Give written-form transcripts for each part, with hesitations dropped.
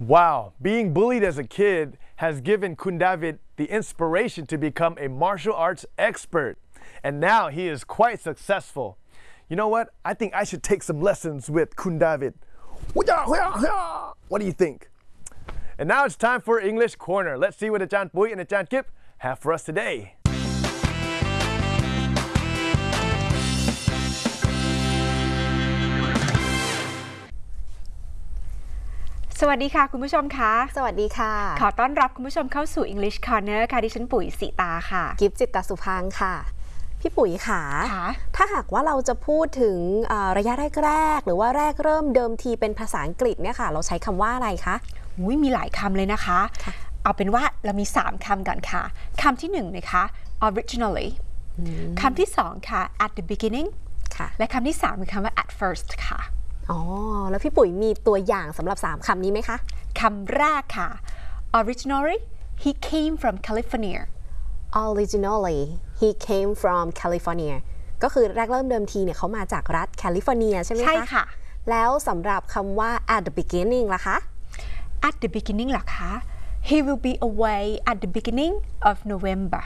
Wow, being bullied as a kid has given Kun David the inspiration to become a martial arts expert. And now he is quite successful. You know what? I think I should take some lessons with Kun David. What do you think? And now it's time for English Corner. Let's see what Ajahn Pui and Ajahn Kip have for us today. สวัสดีค่ะคุณผู้ชมคะสวัสดีค่ะขอต้อนรับคุณผู้ชมเข้าสู่ English Corner ค่ะดิฉันปุ๋ยสิตาค่ะกิฟต์จิตตสุพังค่ะพี่ปุ๋ยค่ะถ้าหากว่าเราจะพูดถึงระยะแรกๆหรือว่าแรกเริ่มเดิมทีเป็นภาษาอังกฤษเนี่ยค่ะเราใช้คำว่าอะไรคะมีหลายคำเลยนะคะเอาเป็นว่าเรามี3คำก่อนค่ะคำที่1นะคะ originally คำที่2ค่ะ at the beginning และคำที่3คือคำว่า at first ค่ะแล้วพี่ปุ๋ยมีตัวอย่างสำหรับ3คำนี้ไหมคะคำแรกค่ะ originally he came from California originally he came from California ก็คือแรกเริ่มเดิมทีเนี่ยเขามาจากรัฐแคลิฟอร์เนียใช่ไหมคะใช่ค่ะแล้วสำหรับคำว่า at the beginning ล่ะคะ at the beginning ล่ะคะ he will be away at the beginning of November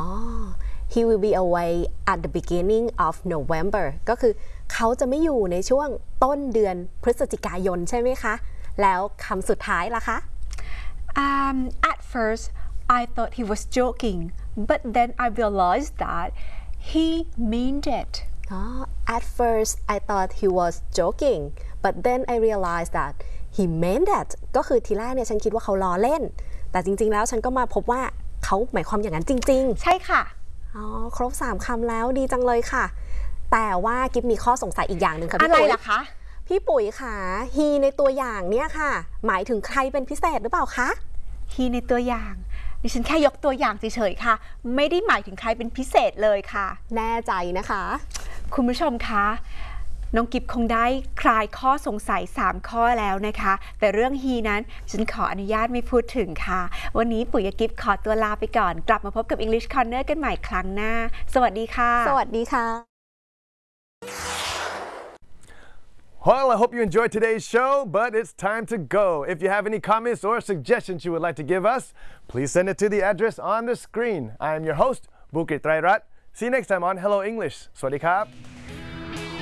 he will be away at the beginning of November ก็คือเขาจะไม่อยู่ในช่วงต้นเดือนพฤศจิกายนใช่ไหมคะแล้วคำสุดท้ายล่ะคะ at first I thought he was joking but then I realized that he meant it at first I thought he was joking but then I realized that he meant it ก็คือทีแรกเนี่ยฉันคิดว่าเขาล้อเล่นแต่จริงๆแล้วฉันก็มาพบว่าเขาหมายความอย่างนั้นจริงๆใช่ค่ะครบ3คำแล้วดีจังเลยค่ะแต่ว่ากิ๊บมีข้อสงสัยอีกอย่างหนึ่งค่ะพี่ปุ๋ยอะไรล่ะคะพี่ปุ๋ยค่ะ he ในตัวอย่างเนี่ยค่ะหมายถึงใครเป็นพิเศษหรือเปล่าคะ he ในตัวอย่างดิฉันแค่ยกตัวอย่างเฉยๆค่ะไม่ได้หมายถึงใครเป็นพิเศษเลยค่ะแน่ใจนะคะคุณผู้ชมคะน้องกิฟคงได้คลายข้อสงสัย3ข้อแล้วนะคะแต่เรื่อง he นั้นฉันขออนุญาตไม่พูดถึงค่ะวันนี้ปุ๋ยกับกิฟขอตัวลาไปก่อนกลับมาพบกับ English Corner กันใหม่ครั้งหน้าสวัสดีค่ะสวัสดีค่ะ Well, I hope you enjoyed today's show, but it's time to go. If you have any comments or suggestions you would like to give us, please send it to the address on the screen. I am your host, Bukit Trairat. See you next time on Hello English. สวัสดีครับ